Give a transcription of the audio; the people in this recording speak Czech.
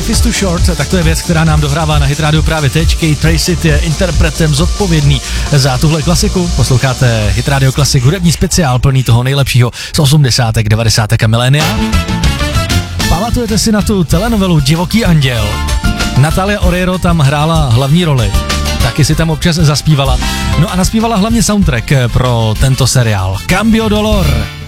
Life is too short, tak to je věc, která nám dohrává na Hit Radio právě teď. Kate Tracit je interpretem zodpovědný za tuhle klasiku. Posloucháte Hit Radio Klasik, hudební speciál plný toho nejlepšího z 80., 90. a milénia. Pamatujete si na tu telenovelu Divoký anděl? Natalia Oreiro tam hrála hlavní roli. Taky si tam občas zaspívala. No a naspívala hlavně soundtrack pro tento seriál. Cambio Dolor.